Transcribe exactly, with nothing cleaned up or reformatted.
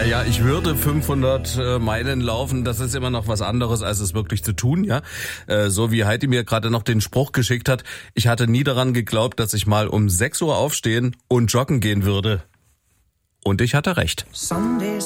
Ja, ja, ich würde fünfhundert äh, Meilen laufen, das ist immer noch was anderes, als es wirklich zu tun, ja. Äh, so wie Heidi mir gerade noch den Spruch geschickt hat, ich hatte nie daran geglaubt, dass ich mal um sechs Uhr aufstehen und joggen gehen würde. Und ich hatte recht.